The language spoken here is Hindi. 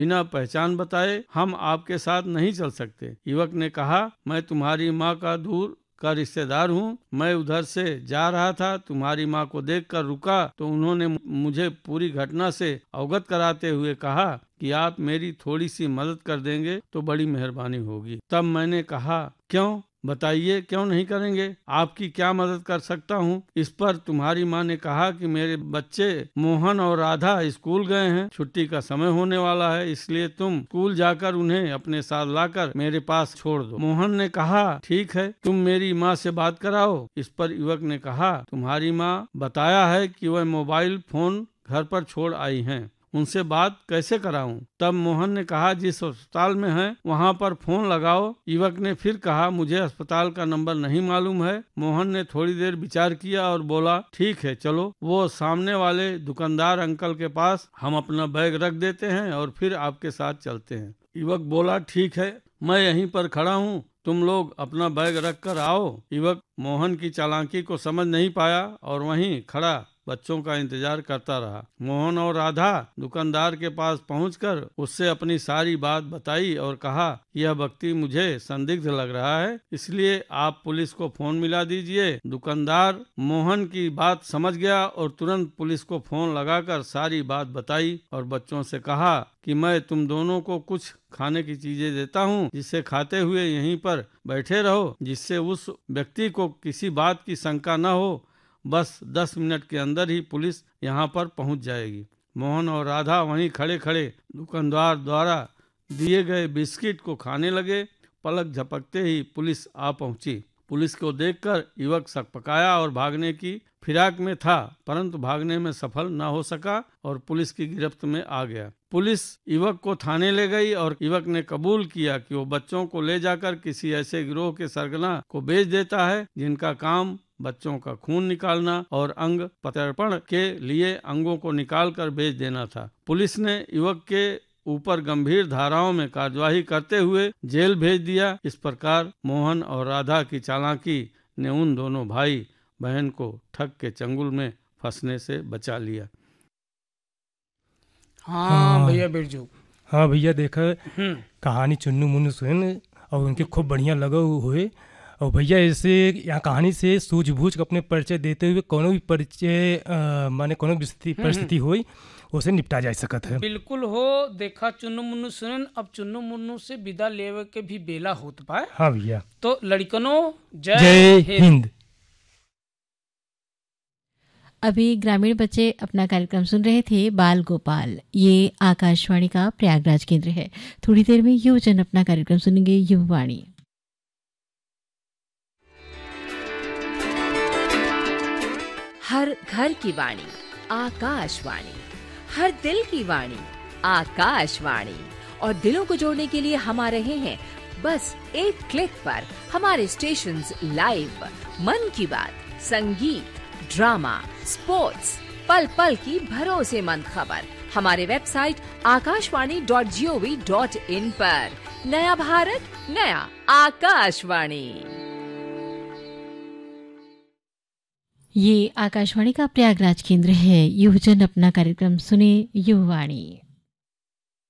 बिना पहचान बताए हम आपके साथ नहीं चल सकते। युवक ने कहा, मैं तुम्हारी माँ का दूर का रिश्तेदार हूँ। मैं उधर से जा रहा था, तुम्हारी माँ को देखकर रुका तो उन्होंने मुझे पूरी घटना से अवगत कराते हुए कहा कि आप मेरी थोड़ी सी मदद कर देंगे तो बड़ी मेहरबानी होगी। तब मैंने कहा, क्यों, बताइए क्यों नहीं करेंगे, आपकी क्या मदद कर सकता हूँ। इस पर तुम्हारी माँ ने कहा कि मेरे बच्चे मोहन और राधा स्कूल गए हैं, छुट्टी का समय होने वाला है, इसलिए तुम स्कूल जाकर उन्हें अपने साथ लाकर मेरे पास छोड़ दो। मोहन ने कहा, ठीक है, तुम मेरी माँ से बात कराओ। इस पर युवक ने कहा, तुम्हारी माँ बताया है कि वह मोबाइल फोन घर पर छोड़ आई हैं, उनसे बात कैसे कराऊं। तब मोहन ने कहा, जिस अस्पताल में है वहां पर फोन लगाओ। युवक ने फिर कहा, मुझे अस्पताल का नंबर नहीं मालूम है। मोहन ने थोड़ी देर विचार किया और बोला, ठीक है, चलो वो सामने वाले दुकानदार अंकल के पास हम अपना बैग रख देते हैं और फिर आपके साथ चलते हैं। युवक बोला, ठीक है, मैं यहीं पर खड़ा हूँ, तुम लोग अपना बैग रख कर आओ। युवक मोहन की चालाकी को समझ नहीं पाया और वहीं खड़ा बच्चों का इंतजार करता रहा। मोहन और राधा दुकानदार के पास पहुंचकर उससे अपनी सारी बात बताई और कहा, यह व्यक्ति मुझे संदिग्ध लग रहा है, इसलिए आप पुलिस को फोन मिला दीजिए। दुकानदार मोहन की बात समझ गया और तुरंत पुलिस को फोन लगाकर सारी बात बताई और बच्चों से कहा कि मैं तुम दोनों को कुछ खाने की चीजें देता हूँ, जिसे खाते हुए यहीं पर बैठे रहो, जिससे उस व्यक्ति को किसी बात की शंका न हो। बस 10 मिनट के अंदर ही पुलिस यहाँ पर पहुँच जाएगी। मोहन और राधा वहीं खड़े खड़े दुकानदार द्वारा दिए गए बिस्किट को खाने लगे। पलक झपकते ही पुलिस आ पहुंची। पुलिस को देखकर युवक सकपकाया और भागने की फिराक में था, परंतु भागने में सफल न हो सका और पुलिस की गिरफ्त में आ गया। पुलिस युवक को थाने ले गई और युवक ने कबूल किया कि वो बच्चों को ले जाकर किसी ऐसे गिरोह के सरगना को बेच देता है जिनका काम बच्चों का खून निकालना और अंग प्रत्यर्पण के लिए अंगों को निकाल कर बेच देना था। पुलिस ने युवक के ऊपर गंभीर धाराओं में कार्यवाही करते हुए जेल भेज दिया। इस प्रकार मोहन और राधा की चालाकी ने उन दोनों भाई बहन को ठग के चंगुल में फंसने से बचा लिया। हाँ भैया बिरजू। हाँ भैया, देखा कहानी चुन्नू मुन्नू सुन और उनके खूब बढ़िया लगा हुए। और भैया ऐसे यहाँ कहानी से सूझबूझ के अपने परिचय देते हुए कोनो भी परिचय माने कोनो भी परिस्थिति हुई उसे निपटा जा सकता है। बिल्कुल हो। देखा चुन्नू मुन्नू सुन, अब चुन्नू मुन्नू से विदा लेवे के भी बेला होत पाए। हाँ भैया, तो लड़कनों जय हिंद। अभी ग्रामीण बच्चे अपना कार्यक्रम सुन रहे थे बाल गोपाल। ये आकाशवाणी का प्रयागराज केंद्र है। थोड़ी देर में युवजन अपना कार्यक्रम सुनेंगे, युववाणी। हर घर की वाणी आकाशवाणी, हर दिल की वाणी आकाशवाणी। और दिलों को जोड़ने के लिए हम आ रहे हैं बस एक क्लिक पर। हमारे स्टेशंस लाइव, मन की बात, संगीत, ड्रामा, स्पोर्ट्स, पल पल की भरोसेमंद खबर। हमारे वेबसाइट akashwani.gov.in पर। नया भारत, नया आकाशवाणी। ये आकाशवाणी का प्रयागराज केंद्र है। युवजन अपना कार्यक्रम सुने, युववाणी।